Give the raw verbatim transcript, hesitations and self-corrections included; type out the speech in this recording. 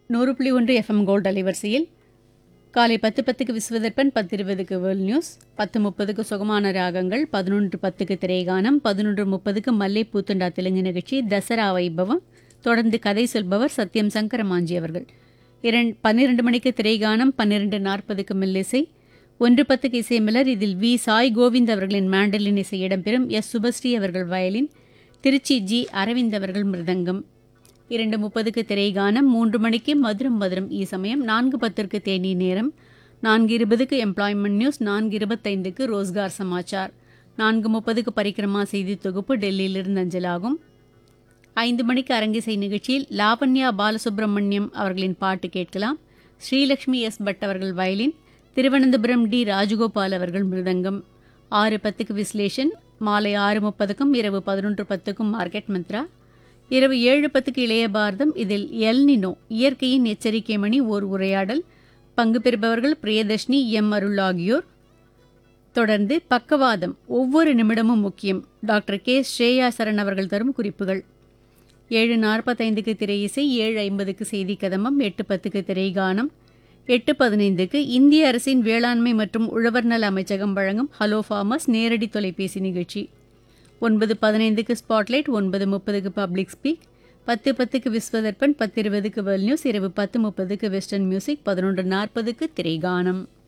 நூறு புள்ளி ஒன்று எஃப்எம் கோல்ட் அலைவரிசையில் காலை பத்து பத்துக்கு விஸ்வதர்பன், பத்து இருபதுக்கு வேர்ல்ட் நியூஸ், பத்து முப்பதுக்கு சுகமான ராகங்கள், பதினொன்று பத்துக்கு திரைகானம், பதினொன்று முப்பதுக்கு மல்லை பூத்துண்டா தெலுங்கு நிகழ்ச்சி, தசரா வைபவம், தொடர்ந்து கதை சொல்பவர் சத்யம் சங்கரமாஞ்சி அவர்கள். இரண்டு பன்னிரண்டு மணிக்கு திரைகானம், பன்னிரண்டு நாற்பதுக்கு மில்லிசை, ஒன்று பத்துக்கு இசைமலர். இதில் வி சாய் கோவிந்த் அவர்களின் மாண்டலின் இசை இடம்பெறும். எஸ் சுபஸ்ரீ அவர்கள் வயலின், திருச்சி ஜி அரவிந்த் அவர்கள் மிருதங்கம். இரண்டு முப்பதுக்கு திரைகானம், மூன்று மணிக்கு மதுரம் மதுரம் ஈ சமயம், நான்கு பத்திற்கு தேனி நேரம், நான்கு இருபதுக்கு எம்ப்ளாய்மெண்ட் நியூஸ், நான்கு இருபத்தைந்துக்கு ரோஸ்கார் சமாச்சார், நான்கு முப்பதுக்கு பரிக்கிரமா செய்தி தொகுப்பு டெல்லியிலிருந்து அஞ்சலாகும். ஐந்து மணிக்கு அரங்கிசை நிகழ்ச்சியில் லாவண்யா பாலசுப்ரமணியம் அவர்களின் பாட்டு கேட்கலாம். ஸ்ரீலக்ஷ்மி எஸ் பட் அவர்கள் வயலின், திருவனந்தபுரம் டி ராஜகோபால் அவர்கள் மிருதங்கம். ஆறு பத்துக்கு விஸ்லேஷன், மாலை ஆறு முப்பதுக்கும் இரவு பதினொன்று பத்துக்கும் மார்க்கெட் மந்த்ரா. இரவு ஏழு பத்துக்கு இளைய பாரதம். இதில் எல் நினோ இயற்கையின் எச்சரிக்கை மணி ஓர் உரையாடல். பங்கு பெறுபவர்கள் பிரியதர்ஷினி எம் அருள் ஆகியோர். தொடர்ந்து பக்கவாதம் ஒவ்வொரு நிமிடமும் முக்கியம், டாக்டர் கே ஸ்ரேயா சரண் அவர்கள் தரும் குறிப்புகள். ஏழு நாற்பத்தைந்துக்கு திரை இசை, ஏழு ஐம்பதுக்கு செய்தி கதம்பம், எட்டு பத்துக்கு திரைகானம், எட்டு பதினைந்துக்கு இந்திய அரசின் வேளாண்மை மற்றும் உழவர் நல அமைச்சகம் வழங்கும் ஹலோ ஃபார்மர்ஸ் நேரடி தொலைபேசி நிகழ்ச்சி. ஒன்பது பதினைந்துக்கு ஸ்பாட்லைட், ஒன்பது முப்பதுக்கு பப்ளிக் ஸ்பீக், பத்து பத்துக்கு விஸ்வதர்பன், பத்து இருபதுக்கு வேர்ல்ட் நியூஸ், இரவு பத்து முப்பதுக்கு வெஸ்டர்ன் மியூசிக், பதினொன்று நாற்பதுக்கு திரைகானம்.